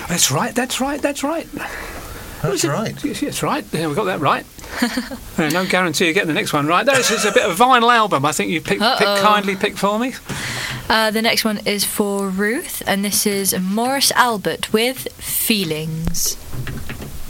That's right. That's right. That's right. Yeah, we got that right. No guarantee you get the next one right. This is a bit of a vinyl album. I think you kindly picked for me. The next one is for Ruth, and this is Morris Albert with Feelings.